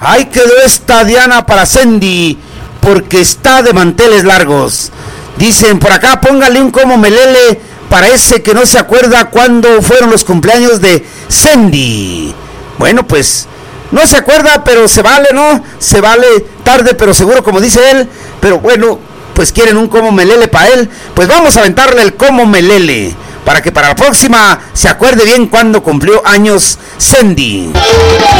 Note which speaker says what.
Speaker 1: Ahí quedó esta Diana para Sandy, porque está de manteles largos. Dicen por acá, póngale un como melele para ese que no se acuerda cuándo fueron los cumpleaños de Sandy. Bueno, pues no se acuerda, pero se vale, ¿no? Se vale tarde, pero seguro, como dice él. Pero bueno, pues quieren un como melele para él. Pues vamos a aventarle el como melele, para que para la próxima se acuerde bien cuándo cumplió años Sandy.